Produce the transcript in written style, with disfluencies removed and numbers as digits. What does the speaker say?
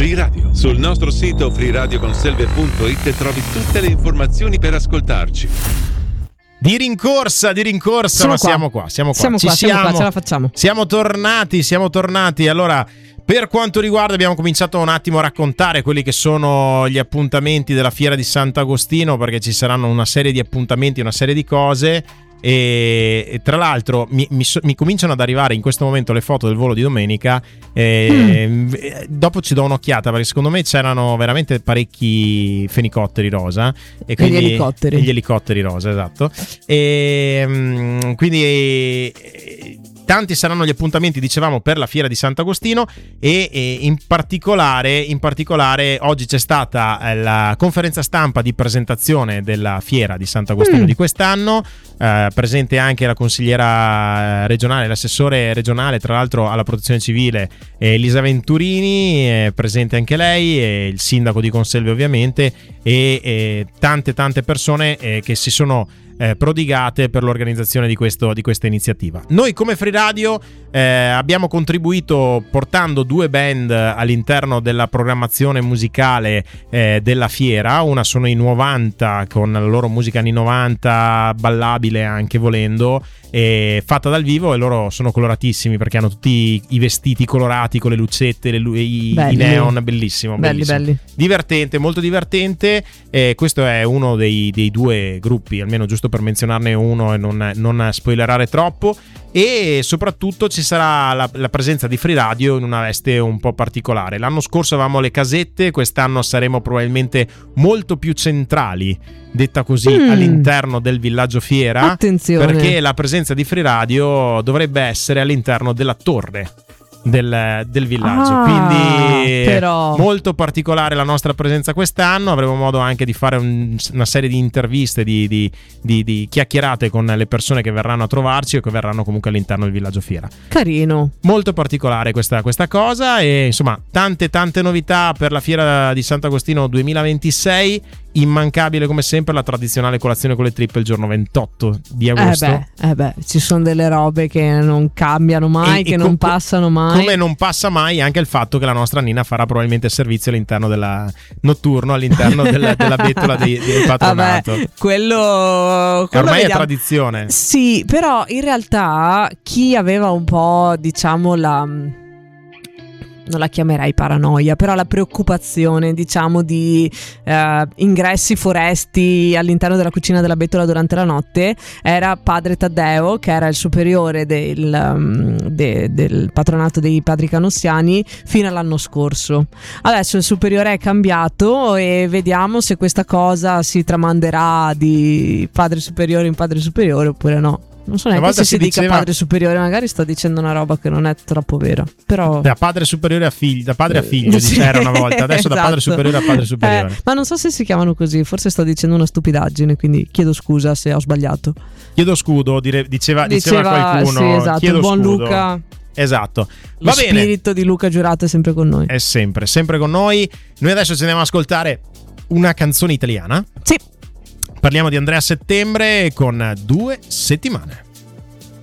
Free Radio. Sul nostro sito freeradioconselve.it trovi tutte le informazioni per ascoltarci. Di rincorsa, siamo qua, ce la facciamo. Siamo tornati. Allora, per quanto riguarda, abbiamo cominciato un attimo a raccontare quelli che sono gli appuntamenti della Fiera di Sant'Agostino, perché ci saranno una serie di appuntamenti, una serie di cose. E tra l'altro mi cominciano ad arrivare in questo momento le foto del volo di domenica. Dopo ci do un'occhiata, perché secondo me c'erano veramente parecchi fenicotteri rosa e quindi gli elicotteri rosa, esatto. E quindi tanti saranno gli appuntamenti, dicevamo, per la Fiera di Sant'Agostino e in particolare oggi c'è stata la conferenza stampa di presentazione della Fiera di Sant'Agostino di quest'anno. Presente anche la consigliera regionale, l'assessore regionale tra l'altro alla protezione civile, Elisa Venturini, presente anche lei, e il sindaco di Conselve ovviamente, e tante persone che si sono prodigate per l'organizzazione di questa iniziativa. Noi come Free Radio abbiamo contribuito portando 2 band all'interno della programmazione musicale della fiera. Una sono i 90 con la loro musica anni 90, ballabile anche volendo, fatta dal vivo, e loro sono belli, perché hanno tutti i vestiti colorati con le lucette, i neon, bellissimo. Belli. Divertente, molto divertente. Questo è uno dei 2 gruppi, almeno giusto per menzionarne uno e non spoilerare troppo. E soprattutto ci sarà la presenza di Free Radio in una veste un po' particolare. L'anno scorso avevamo le casette, quest'anno saremo probabilmente molto più centrali, detta così, all'interno del villaggio fiera. Attenzione, perché la presenza di Free Radio dovrebbe essere all'interno della torre del villaggio, quindi però molto particolare la nostra presenza quest'anno. Avremo modo anche di fare una serie di interviste, di chiacchierate con le persone che verranno a trovarci o che verranno comunque all'interno del villaggio fiera. Carino, molto particolare questa cosa. E insomma tante novità per la Fiera di Sant'Agostino 2026. Immancabile come sempre la tradizionale colazione con le trippe il giorno 28 di agosto. Ci sono delle robe che non cambiano mai, che non passano mai. Come non passa mai anche il fatto che la nostra Nina farà probabilmente servizio all'interno della notturno, all'interno della bettola del patronato. Quello ormai è tradizione. Sì, però in realtà chi aveva un po', diciamo, non la chiamerei paranoia, però la preoccupazione, diciamo, di ingressi foresti all'interno della cucina della bettola durante la notte era padre Taddeo, che era il superiore del patronato dei padri canossiani fino all'anno scorso. Adesso il superiore è cambiato e vediamo se questa cosa si tramanderà di padre superiore in padre superiore oppure no. Non so neanche se si dica padre superiore, magari sto dicendo una roba che non è troppo vera. Però da padre superiore a figlio, da padre a figlio, era una volta, adesso esatto. Da padre superiore a padre superiore. Ma non so se si chiamano così, forse sto dicendo una stupidaggine, quindi chiedo scusa se ho sbagliato. Chiedo scudo, diceva qualcuno. Sì, esatto, chiedo buon scudo. Luca. Esatto. Lo spirito di Luca Giurato è sempre con noi. È sempre con noi. Noi adesso ci andiamo ad ascoltare una canzone italiana. Sì. Parliamo di Andrea Settembre con 2 settimane.